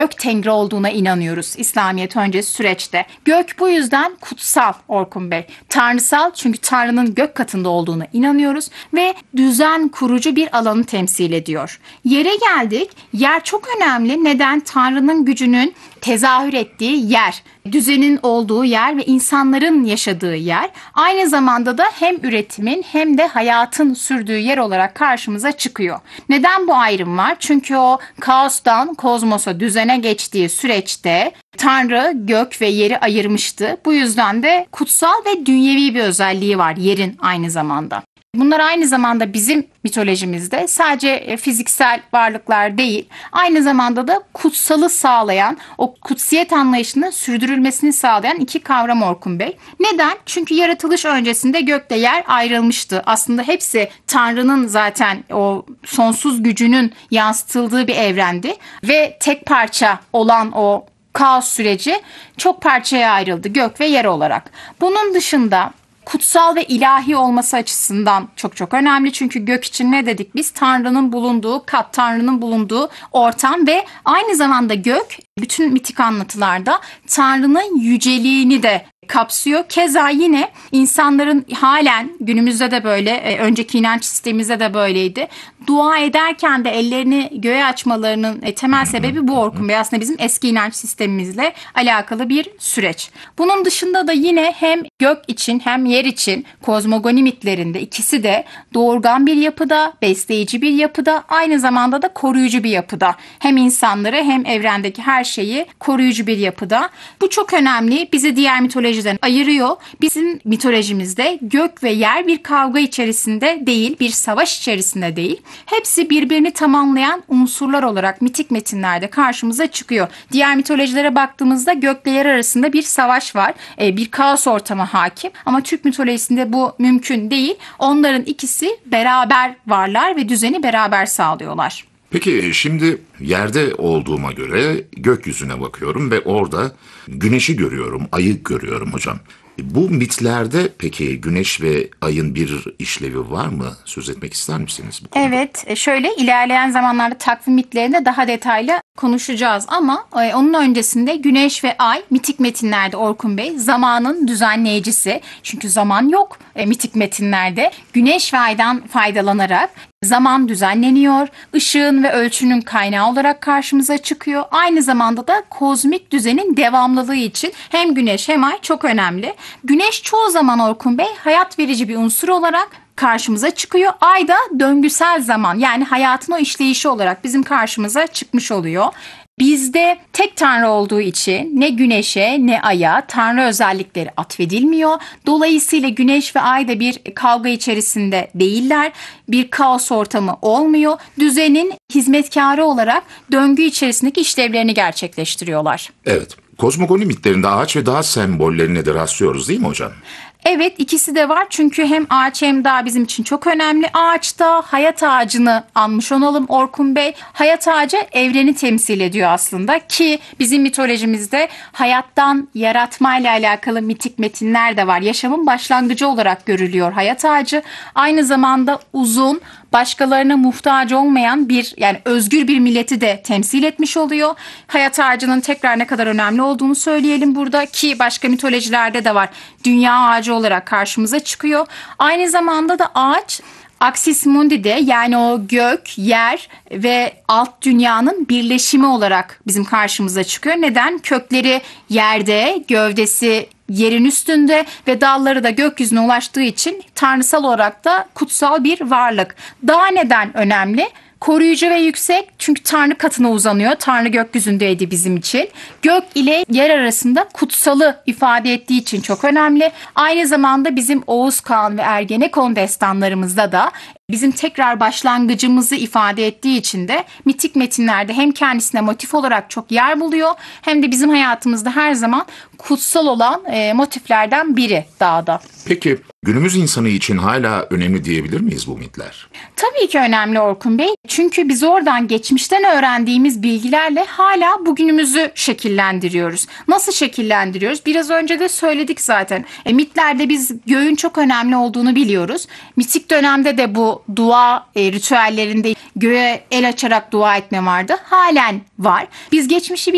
gök tengri olduğuna inanıyoruz İslamiyet öncesi süreçte. Gök bu yüzden kutsal Orkun Bey. Tanrısal, çünkü Tanrı'nın gök katında olduğuna inanıyoruz ve düzen kurucu bir alanı temsil ediyor. Yere geldik. Yer çok önemli. Neden? Tanrı'nın gücünün tezahür ettiği yer, düzenin olduğu yer ve insanların yaşadığı yer. Aynı zamanda da hem üretimin hem de hayatın sürdüğü yer olarak karşımıza çıkıyor. Neden bu ayrım var? Çünkü o kaostan kozmosa, düzene geçtiği süreçte Tanrı gök ve yeri ayırmıştı. Bu yüzden de kutsal ve dünyevi bir özelliği var yerin aynı zamanda. Bunlar aynı zamanda bizim mitolojimizde sadece fiziksel varlıklar değil, aynı zamanda da kutsalı sağlayan, o kutsiyet anlayışının sürdürülmesini sağlayan iki kavram Orkun Bey. Neden? Çünkü yaratılış öncesinde gökle yer ayrılmıştı. Aslında hepsi Tanrı'nın zaten o sonsuz gücünün yansıtıldığı bir evrendi ve tek parça olan o kaos süreci çok parçaya ayrıldı gök ve yer olarak. Bunun dışında kutsal ve ilahi olması açısından çok önemli. Çünkü gök için ne dedik biz? Tanrı'nın bulunduğu kat, Tanrı'nın bulunduğu ortam ve aynı zamanda gök bütün mitik anlatılarda Tanrı'nın yüceliğini de kapsıyor. Keza yine insanların halen günümüzde de böyle, önceki inanç sistemimizde de böyleydi. Dua ederken de ellerini göğe açmalarının temel sebebi bu Orkun Bey. Aslında bizim eski inanç sistemimizle alakalı bir süreç. Bunun dışında da yine hem gök için hem yer için kozmogoni mitlerinde ikisi de doğurgan bir yapıda, besleyici bir yapıda, aynı zamanda da koruyucu bir yapıda. Hem insanları hem evrendeki her şeyi koruyucu bir yapıda. Bu çok önemli. Bizi diğer mitolojiden ayırıyor. Bizim mitolojimizde gök ve yer bir kavga içerisinde değil, bir savaş içerisinde değil. Hepsi birbirini tamamlayan unsurlar olarak mitik metinlerde karşımıza çıkıyor. Diğer mitolojilere baktığımızda gökle yer arasında bir savaş var. Bir kaos ortamı hakim. Ama Türk mitolojisinde bu mümkün değil. Onların ikisi beraber varlar ve düzeni beraber sağlıyorlar. Peki şimdi yerde olduğuma göre gökyüzüne bakıyorum ve orada güneşi görüyorum, ayı görüyorum hocam. Bu mitlerde peki güneş ve ayın bir işlevi var mı? Söz etmek ister misiniz bu konuda? Evet, şöyle ilerleyen zamanlarda takvim mitlerinde daha detaylı konuşacağız ama onun öncesinde güneş ve ay mitik metinlerde Orkun Bey zamanın düzenleyicisi. Çünkü zaman yok mitik metinlerde. Güneş ve aydan faydalanarak zaman düzenleniyor, ışığın ve ölçünün kaynağı olarak karşımıza çıkıyor. Aynı zamanda da kozmik düzenin devamlılığı için hem güneş hem ay çok önemli. Güneş çoğu zaman Orkun Bey hayat verici bir unsur olarak karşımıza çıkıyor. Ay da döngüsel zaman, yani hayatın o işleyişi olarak bizim karşımıza çıkmış oluyor. Bizde tek tanrı olduğu için ne güneşe ne aya tanrı özellikleri atfedilmiyor. Dolayısıyla güneş ve ay da bir kavga içerisinde değiller. Bir kaos ortamı olmuyor. Düzenin hizmetkarı olarak döngü içerisindeki işlevlerini gerçekleştiriyorlar. Evet, kozmogoni mitlerinde ağaç ve dağ sembollerine de rastlıyoruz değil mi hocam? Evet, ikisi de var çünkü hem ağaç hem dağ bizim için çok önemli. Ağaçta hayat ağacını anmış olalım Orkun Bey. Hayat ağacı evreni temsil ediyor aslında ki bizim mitolojimizde hayattan yaratmayla alakalı mitik metinler de var. Yaşamın başlangıcı olarak görülüyor hayat ağacı. Aynı zamanda uzun, başkalarına muhtaç olmayan bir, yani özgür bir milleti de temsil etmiş oluyor. Hayat ağacının tekrar ne kadar önemli olduğunu söyleyelim burada ki başka mitolojilerde de var. Dünya ağacı olarak karşımıza çıkıyor. Aynı zamanda da ağaç Axis Mundi'de, yani o gök, yer ve alt dünyanın birleşimi olarak bizim karşımıza çıkıyor. Neden? Kökleri yerde, gövdesi yerin üstünde ve dalları da gökyüzüne ulaştığı için tanrısal olarak da kutsal bir varlık. Dağ neden önemli? Koruyucu ve yüksek, çünkü Tanrı katına uzanıyor. Tanrı gökyüzündeydi bizim için. Gök ile yer arasında kutsalı ifade ettiği için çok önemli. Aynı zamanda bizim Oğuz Kağan ve Ergenekon destanlarımızda da bizim tekrar başlangıcımızı ifade ettiği için de mitik metinlerde hem kendisine motif olarak çok yer buluyor hem de bizim hayatımızda her zaman kutsal olan motiflerden biri dağda. Peki günümüz insanı için hala önemli diyebilir miyiz bu mitler? Tabii ki önemli Orkun Bey. Çünkü biz oradan geçmişten öğrendiğimiz bilgilerle hala bugünümüzü şekillendiriyoruz. Nasıl şekillendiriyoruz? Biraz önce de söyledik zaten. Mitlerde biz göğün çok önemli olduğunu biliyoruz. Mitik dönemde de bu dua ritüellerinde göğe el açarak dua etme vardı. Halen var. Biz geçmişi